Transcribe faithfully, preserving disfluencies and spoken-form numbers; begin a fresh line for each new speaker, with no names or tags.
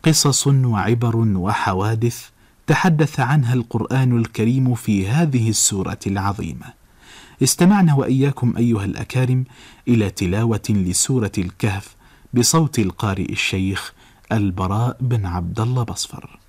قصص وعبر وحوادث تحدث عنها القرآن الكريم في هذه السورة العظيمة. استمعنا وإياكم أيها الأكارم إلى تلاوة لسورة الكهف بصوت القارئ الشيخ البراء بن عبد الله بصفر.